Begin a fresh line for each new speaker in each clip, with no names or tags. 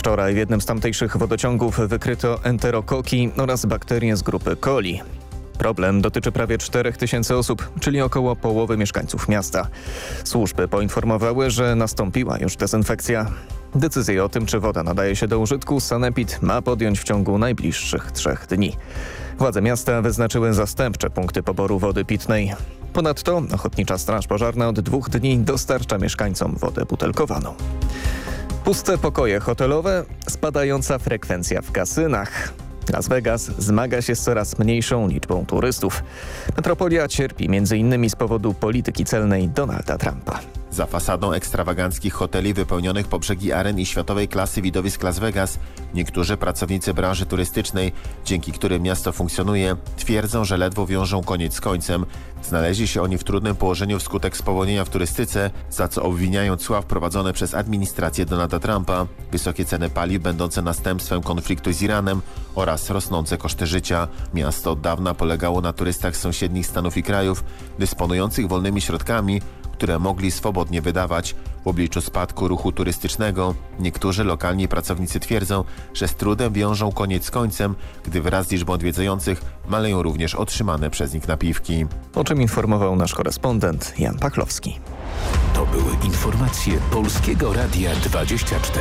Wczoraj w jednym z tamtejszych wodociągów wykryto enterokoki oraz bakterie z grupy coli. Problem dotyczy prawie 4000 osób, czyli około połowy mieszkańców miasta. Służby poinformowały, że nastąpiła już dezynfekcja. Decyzję o tym, czy woda nadaje się do użytku, sanepid ma podjąć w ciągu najbliższych 3 dni. Władze miasta wyznaczyły zastępcze punkty poboru wody pitnej. Ponadto Ochotnicza Straż Pożarna od 2 dni dostarcza mieszkańcom wodę butelkowaną. Puste pokoje hotelowe, spadająca frekwencja w kasynach. Las Vegas zmaga się z coraz mniejszą liczbą turystów. Metropolia cierpi m.in. z powodu polityki celnej Donalda Trumpa.
Za fasadą ekstrawaganckich hoteli wypełnionych po brzegi aren i światowej klasy widowisk Las Vegas niektórzy pracownicy branży turystycznej, dzięki którym miasto funkcjonuje, twierdzą, że ledwo wiążą koniec z końcem. Znaleźli się oni w trudnym położeniu wskutek spowolnienia w turystyce, za co obwiniają cła wprowadzone przez administrację Donalda Trumpa, wysokie ceny paliw będące następstwem konfliktu z Iranem oraz rosnące koszty życia. Miasto od dawna polegało na turystach z sąsiednich stanów i krajów dysponujących wolnymi środkami, które mogli swobodnie wydawać. W obliczu spadku ruchu turystycznego niektórzy lokalni pracownicy twierdzą, że z trudem wiążą koniec z końcem, gdy wraz z liczbą odwiedzających maleją również otrzymane przez nich napiwki.
O czym informował nasz korespondent Jan Pachlowski.
To były informacje Polskiego Radia 24.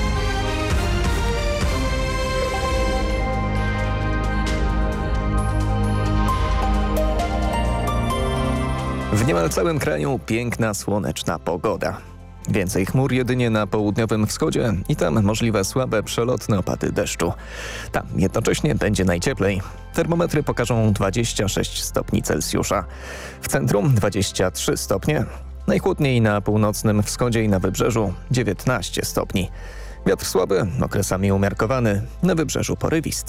W niemal całym kraju piękna, słoneczna pogoda. Więcej chmur jedynie na południowym wschodzie i tam możliwe słabe, przelotne opady deszczu. Tam jednocześnie będzie najcieplej. Termometry pokażą 26 stopni Celsjusza. W centrum 23 stopnie. Najchłodniej na północnym wschodzie i na wybrzeżu 19 stopni. Wiatr słaby, okresami umiarkowany, na wybrzeżu porywisty.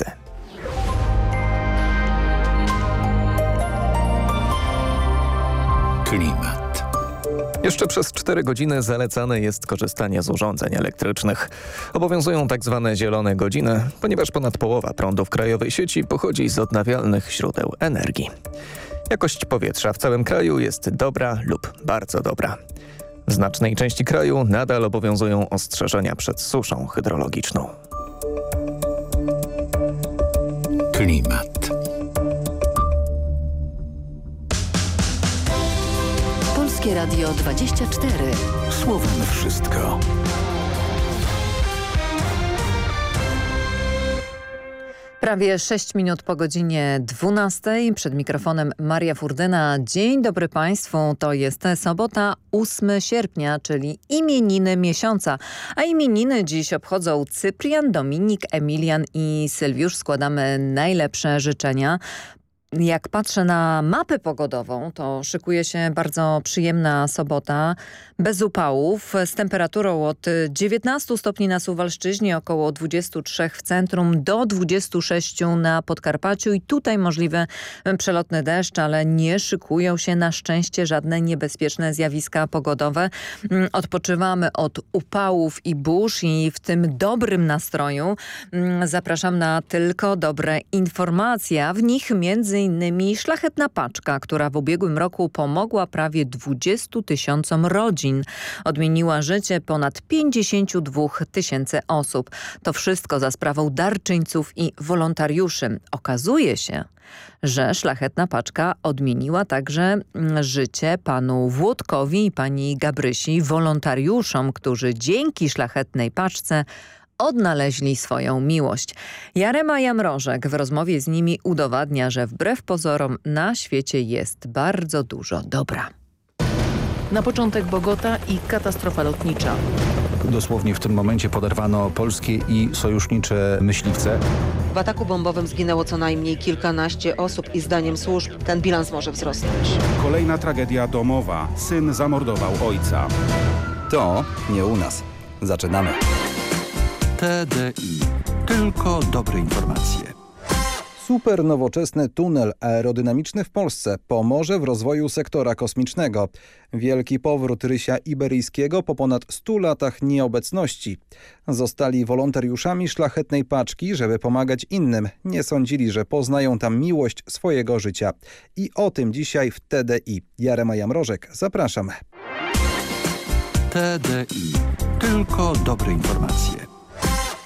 Klimat.
Jeszcze przez 4 godziny zalecane jest korzystanie z urządzeń elektrycznych. Obowiązują tak zwane zielone godziny, ponieważ ponad połowa prądu w krajowej sieci pochodzi z odnawialnych źródeł energii. Jakość powietrza w całym kraju jest dobra lub bardzo dobra. W znacznej części kraju nadal obowiązują ostrzeżenia przed suszą hydrologiczną.
Klimat.
Polskie Radio 24.
Słowem wszystko.
Prawie 6 minut po godzinie 12. Przed mikrofonem Maria Furdyna. Dzień dobry Państwu. To jest sobota 8 sierpnia, czyli imieniny miesiąca. A imieniny dziś obchodzą Cyprian, Dominik, Emilian i Sylwiusz. Składamy najlepsze życzenia. Jak patrzę na mapę pogodową, to szykuje się bardzo przyjemna sobota, bez upałów, z temperaturą od 19 stopni na Suwalszczyźnie, około 23 w centrum, do 26 na Podkarpaciu i tutaj możliwy przelotny deszcz, ale nie szykują się na szczęście żadne niebezpieczne zjawiska pogodowe. Odpoczywamy od upałów i burz i w tym dobrym nastroju zapraszam na tylko dobre informacje, a w nich między innymi szlachetna paczka, która w ubiegłym roku pomogła prawie 20 000 rodzin. Odmieniła życie ponad 52 000 osób. To wszystko za sprawą darczyńców i wolontariuszy. Okazuje się, że szlachetna paczka odmieniła także życie panu Włodkowi i pani Gabrysi, wolontariuszom, którzy dzięki szlachetnej paczce odnaleźli swoją miłość. Jarema Jamrożek w rozmowie z nimi udowadnia, że wbrew pozorom na świecie jest bardzo dużo dobra.
Na początek Bogota i katastrofa lotnicza.
Dosłownie w tym momencie poderwano polskie i sojusznicze myśliwce.
W ataku bombowym zginęło co najmniej kilkanaście osób i zdaniem służb ten bilans może wzrosnąć.
Kolejna tragedia domowa. Syn zamordował ojca.
To nie u nas. Zaczynamy.
TDI. Tylko dobre informacje.
Super nowoczesny tunel aerodynamiczny w Polsce pomoże w rozwoju sektora kosmicznego. Wielki powrót Rysia Iberyjskiego po ponad 100 latach nieobecności. Zostali wolontariuszami szlachetnej paczki, żeby pomagać innym. Nie sądzili, że poznają tam miłość swojego życia. I o tym dzisiaj w TDI. Jarema Jamrożek, zapraszam.
TDI. Tylko dobre informacje.